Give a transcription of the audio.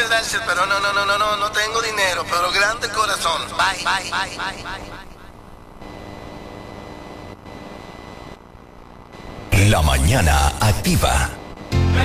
gracias, pero no tengo dinero, pero grande corazón. Bye. La mañana activa.